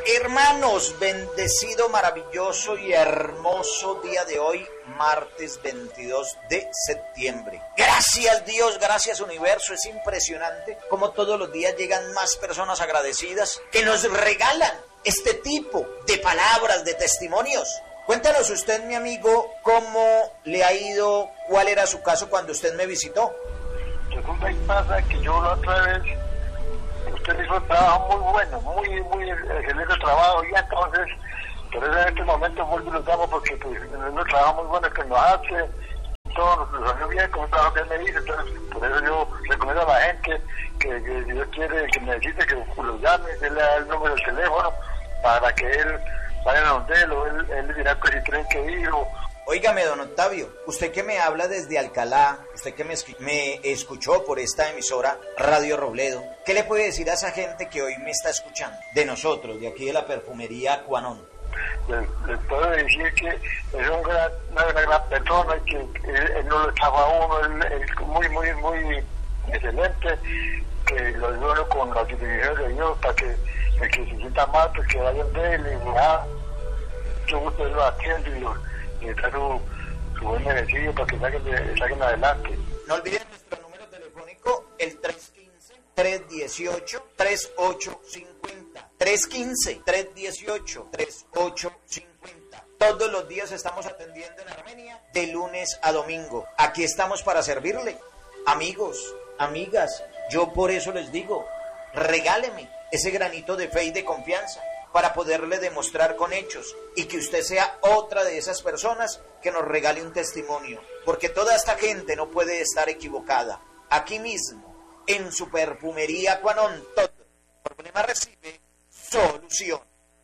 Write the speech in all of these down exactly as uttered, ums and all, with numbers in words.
Hermanos, bendecido, maravilloso y hermoso día de hoy, martes veintidós de septiembre. Gracias Dios, gracias universo, es impresionante como todos los días llegan más personas agradecidas que nos regalan este tipo de palabras, de testimonios. Cuéntanos usted, mi amigo, cómo le ha ido, cuál era su caso cuando usted me visitó. Resulta y pasa que yo la otra vez, usted hizo un trabajo muy bueno, muy, muy excelente trabajo, y entonces, por eso en este momento vuelvo y lo llamo porque pues, es un trabajo muy bueno que nos hace, todo nos salió bien con un trabajo que él me dice, entonces por eso yo recomiendo a la gente que, que si Dios quiere, que necesite, que lo llame, que le da el número del teléfono para que él vaya a donde él, o él, él le dirá que si creen que ir o... Óigame, don Octavio, usted que me habla desde Alcalá, usted que me, me escuchó por esta emisora Radio Robledo, ¿qué le puede decir a esa gente que hoy me está escuchando? De nosotros, de aquí de la perfumería Cuanón. Les, les puedo decir que es un gran, una, una gran persona, que él, él no lo echaba a uno, él es muy, muy, muy excelente, que lo ayuda con las bendiciones de Dios para que el que se sienta mal, pues que vayan de él y ya, mucho gusto él lo atiende y lo... y está su, su buen merecido para que saquen, de, saquen adelante. No olviden nuestro número telefónico, el tres uno cinco, tres uno ocho, tres ocho cinco cero. tres uno cinco, tres uno ocho, tres ocho cinco cero. Todos los días estamos atendiendo en Armenia, de lunes a domingo. Aquí estamos para servirle. Amigos, amigas, yo por eso les digo, regáleme ese granito de fe y de confianza, para poderle demostrar con hechos y que usted sea otra de esas personas que nos regale un testimonio, porque toda esta gente no puede estar equivocada. Aquí mismo, en su perfumería Cuanón, todo problema recibe solución.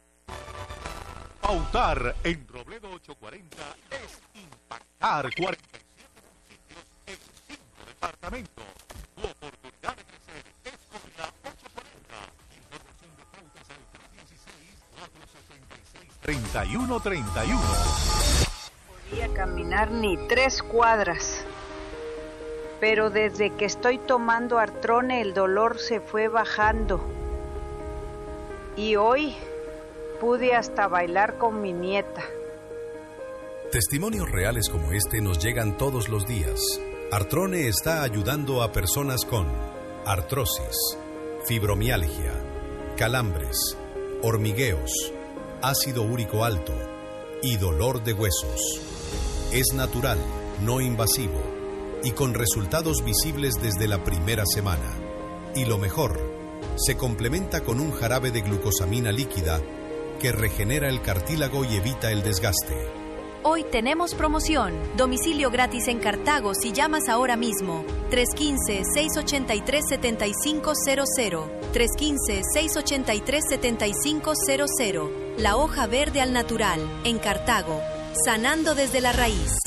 Pautar en Robledo ochocientos cuarenta es impactar. cuarenta y siete municipios en cinco departamentos. Tu oportunidad de crecer es con la ochocientos cuarenta. Información de pautas al tres dieciséis, cuatro sesenta y seis, treinta y uno treinta y uno. No podía caminar ni tres cuadras, pero desde que estoy tomando Artrone el dolor se fue bajando. Y hoy pude hasta bailar con mi nieta. Testimonios reales como este nos llegan todos los días. Artrone está ayudando a personas con artrosis, fibromialgia, calambres, hormigueos, ácido úrico alto y dolor de huesos. Es natural, no invasivo y con resultados visibles desde la primera semana. Y lo mejor, se complementa con un jarabe de glucosamina líquida que regenera el cartílago y evita el desgaste. Hoy tenemos promoción. Domicilio gratis en Cartago si llamas ahora mismo. tres uno cinco, seis ocho tres, siete cinco cero cero. tres uno cinco, seis ocho tres, siete cinco cero cero. La hoja verde al natural, en Cartago. Sanando desde la raíz.